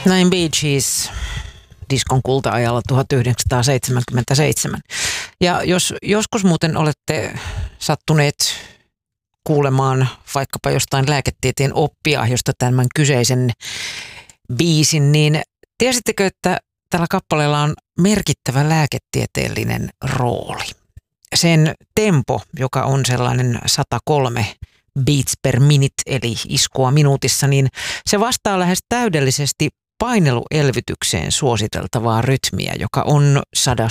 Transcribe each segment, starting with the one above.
Näin Bee Gees diskon kulta-ajalla 1977. Ja jos joskus muuten olette sattuneet kuulemaan vaikkapa jostain lääketieteen oppia, josta tämän kyseisen biisin, niin tiesittekö, että tällä kappaleella on merkittävä lääketieteellinen rooli? Sen tempo, joka on sellainen 103 beats per minute, eli iskua minuutissa, niin se vastaa lähes täydellisesti paineluelvytykseen suositeltavaa rytmiä, joka on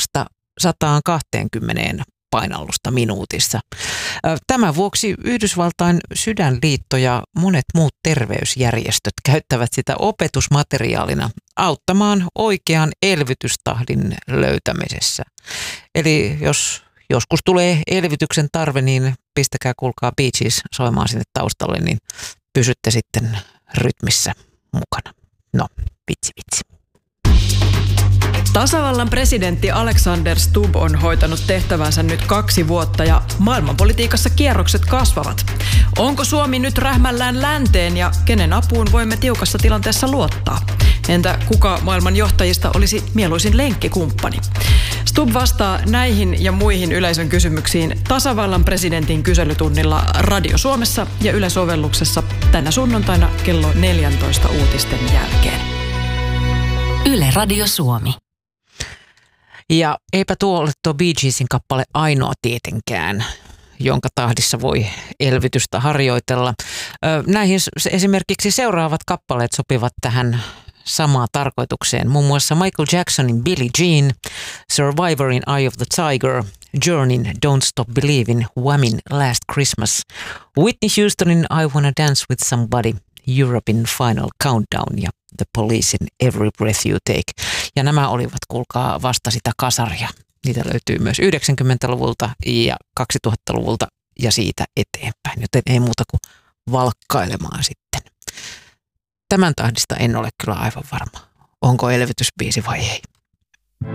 100–120 painallusta minuutissa. Tämän vuoksi Yhdysvaltain sydänliitto ja monet muut terveysjärjestöt käyttävät sitä opetusmateriaalina auttamaan oikean elvytystahdin löytämisessä. Eli jos joskus tulee elvytyksen tarve, niin pistäkää kuulkaa Bee Gees soimaan sinne taustalle, niin pysytte sitten rytmissä mukana. No, vitsi. Tasavallan presidentti Alexander Stubb on hoitanut tehtävänsä nyt 2 vuotta ja maailmanpolitiikassa kierrokset kasvavat. Onko Suomi nyt rähmällään länteen ja kenen apuun voimme tiukassa tilanteessa luottaa? Entä kuka maailman johtajista olisi mieluisin lenkkikumppani? Stubb vastaa näihin ja muihin yleisön kysymyksiin tasavallan presidentin kyselytunnilla Radio Suomessa ja Yle-sovelluksessa tänä sunnuntaina kello 14 uutisten jälkeen. Yle Radio Suomi. Ja eipä tuo ole tuo Bee Geesin kappale ainoa tietenkään, jonka tahdissa voi elvytystä harjoitella. Näihin esimerkiksi seuraavat kappaleet sopivat tähän samaan tarkoitukseen. Muun muassa Michael Jacksonin Billie Jean, Survivorin Eye of the Tiger, Journeyn Don't Stop Believin', Whammin' Last Christmas, Whitney Houstonin I Wanna Dance with Somebody, European Final Countdown ja The Policein Every Breath You Take. Ja nämä olivat, kuulkaa, vasta sitä kasaria. Niitä löytyy myös 90-luvulta ja 2000-luvulta ja siitä eteenpäin, joten ei muuta kuin valkkailemaan sitten. Tämän tahdista en ole kyllä aivan varma, onko elvytysbiisi vai ei.